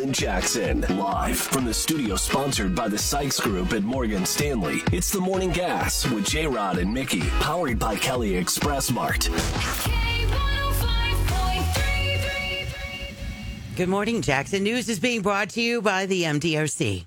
and Jackson. Live from the studio sponsored by the Sykes Group at Morgan Stanley. It's the Morning Gas with J-Rod and Mickey. Powered by Kelly Express Mart. Good morning, Jackson. News is being brought to you by the MDOC.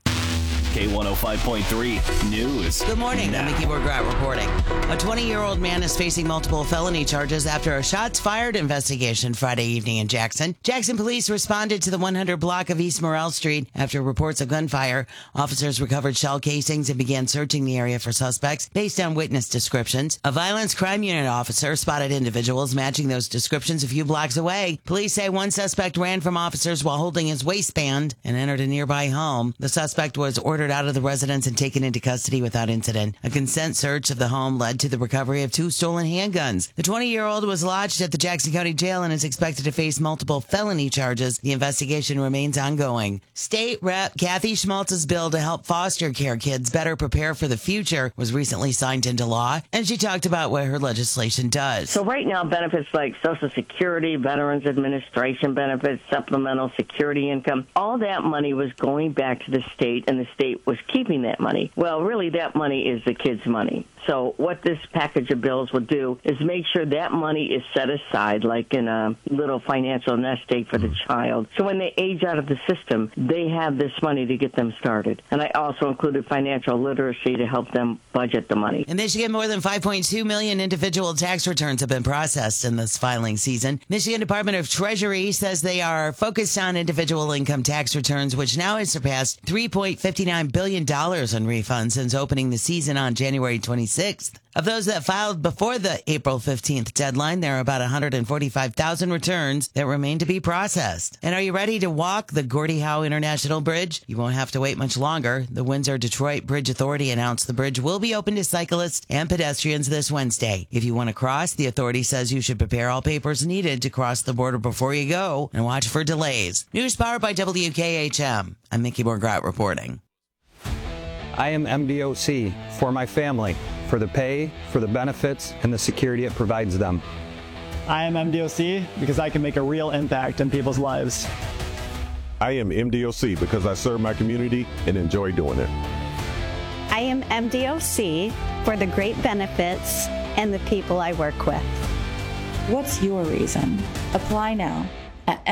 K105.3 News. Good morning. Now. I'm Mickey Borgrat reporting. A 20-year-old man is facing multiple felony charges after a shots fired investigation Friday evening in Jackson. Jackson police responded to the 100 block of East Morrell Street after reports of gunfire. Officers recovered shell casings and began searching the area for suspects based on witness descriptions. A violence crime unit officer spotted individuals matching those descriptions a few blocks away. Police say one suspect ran from officers while holding his waistband and entered a nearby home. The suspect was ordered out of the residence and taken into custody without incident. A consent search of the home led to the recovery of 2 stolen handguns. The 20-year-old was lodged at the Jackson County Jail and is expected to face multiple felony charges. The investigation remains ongoing. State Rep Kathy Schmaltz's bill to help foster care kids better prepare for the future was recently signed into law, and she talked about what her legislation does. So right now, benefits like Social Security, Veterans Administration benefits, supplemental security income, all that money was going back to the state, and the state was keeping that money. Well, really, that money is the kids' money. So what this package of bills will do is make sure that money is set aside, like in a little financial nest egg for the child. So when they age out of the system, they have this money to get them started. And I also included financial literacy to help them budget the money. In Michigan, more than 5.2 million individual tax returns have been processed in this filing season. Michigan Department of Treasury says they are focused on individual income tax returns, which now has surpassed $3.59 billion in refunds since opening the season on January 26th. Of those that filed before the April 15th deadline, there are about 145,000 returns that remain to be processed. And are you ready to walk the Gordie Howe International Bridge? You won't have to wait much longer. The Windsor-Detroit Bridge Authority announced the bridge will be open to cyclists and pedestrians this Wednesday. If you want to cross, the authority says you should prepare all papers needed to cross the border before you go and watch for delays. News powered by WKHM. I'm Mickey Borgrat reporting. I am MDOC for my family, for the pay, for the benefits, and the security it provides them. I am MDOC because I can make a real impact in people's lives. I am MDOC because I serve my community and enjoy doing it. I am MDOC for the great benefits and the people I work with. What's your reason? Apply now at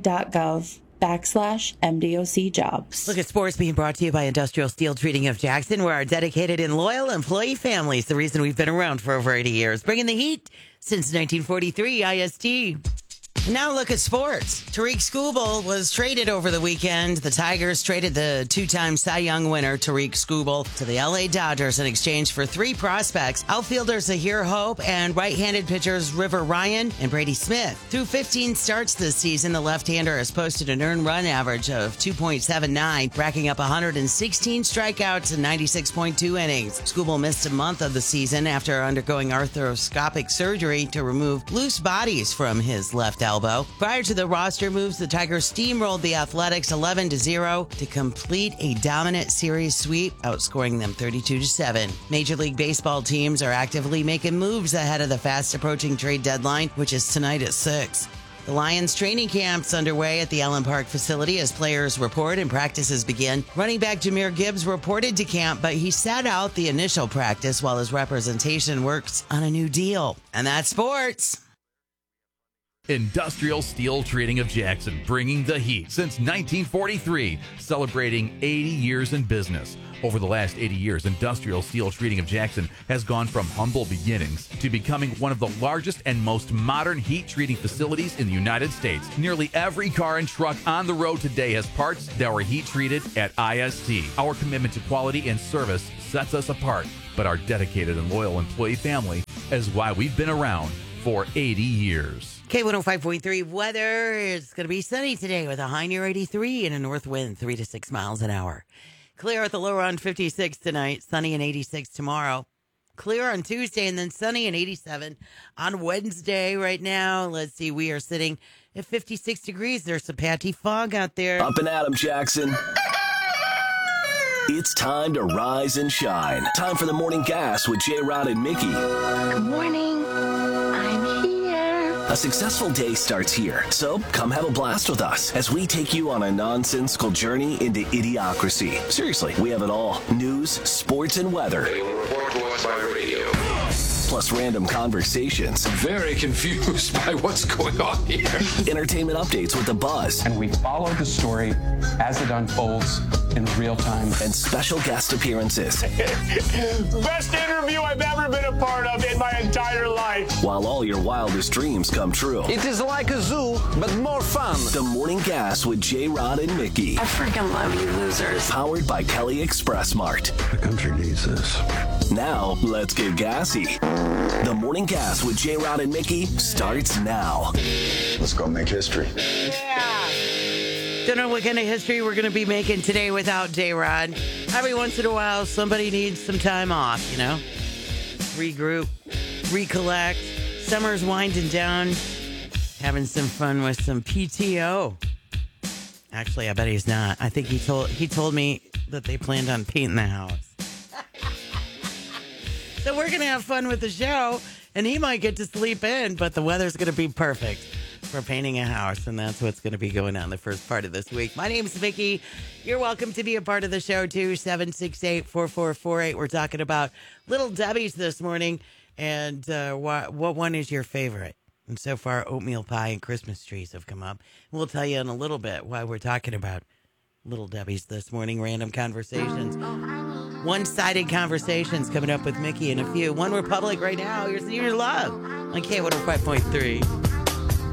mi.gov/MDOC jobs. Look at sports being brought to you by Industrial Steel Treating of Jackson. We're our dedicated and loyal employee families, the reason we've been around for over 80 years, bringing the heat since 1943 IST. Now look at sports. Tariq Skubal was traded over the weekend. The Tigers traded the 2-time Cy Young winner, Tariq Skubal, to the LA Dodgers in exchange for 3 prospects, outfielders Zahir Hope and right-handed pitchers River Ryan and Brady Smith. Through 15 starts this season, the left-hander has posted an earned run average of 2.79, racking up 116 strikeouts and 96.2 innings. Skubal missed a month of the season after undergoing arthroscopic surgery to remove loose bodies from his left elbow. Prior to the roster moves, the Tigers steamrolled the Athletics 11-0 to complete a dominant series sweep, outscoring them 32-7. Major League Baseball teams are actively making moves ahead of the fast-approaching trade deadline, which is tonight at 6. The Lions training camp's underway at the Allen Park facility as players report and practices begin. Running back Jahmyr Gibbs reported to camp, but he sat out the initial practice while his representation works on a new deal. And that's sports. Industrial Steel Treating of Jackson, bringing the heat since 1943, celebrating 80 years in business. Over the last 80 years, Industrial Steel Treating of Jackson has gone from humble beginnings to becoming one of the largest and most modern heat treating facilities in the United States. Nearly every car and truck on the road today has parts that were heat treated at IST. Our commitment to quality and service sets us apart, but our dedicated and loyal employee family is why we've been around for 80 years. K105.3 weather is going to be sunny today with a high near 83 and a north wind 3 to 6 miles an hour. Clear at the low around 56 tonight, sunny and 86 tomorrow. Clear on Tuesday and then sunny and 87 on Wednesday. Right now, let's see, we are sitting at 56 degrees. There's some patchy fog out there. Up and at 'em, Jackson. It's time to rise and shine. Time for the Morning Gas with J-Rod and Mickey. Good morning. I'm here. A successful day starts here, so come have a blast with us as we take you on a nonsensical journey into idiocracy. Seriously, we have it all. News, sports, and weather. They will report to us by radio. Plus random conversations. Very confused by what's going on here. Entertainment updates with the buzz. And we follow the story as it unfolds in real time. And special guest appearances. Best interview I've ever been a part of in my entire life. While all your wildest dreams come true. It is like a zoo, but more fun. The Morning Gas with J-Rod and Mickey. I freaking love you losers. Powered by Kelly Express Mart. The country needs this. Now, let's get gassy. The Morning Gas with J-Rod and Mickey starts now. Let's go make history. Yeah. Don't know what kind of history we're going to be making today without J-Rod. Every once in a while, somebody needs some time off, you know? Regroup, recollect. Summer's winding down. Having some fun with some PTO. Actually, I bet he's not. I think he told me that they planned on painting the house. So we're going to have fun with the show, and he might get to sleep in, but the weather's going to be perfect for painting a house, and that's what's going to be going on the first part of this week. My name's Vicky. You're welcome to be a part of the show, too, 768-4448. We're talking about Little Debbie's this morning, and what one is your favorite? And so far, oatmeal pie and Christmas trees have come up. We'll tell you in a little bit why we're talking about Little Debbie's this morning. Random conversations. One-sided conversations coming up with Mickey in a few. One Republic right now. Here's Your Love on K105.3.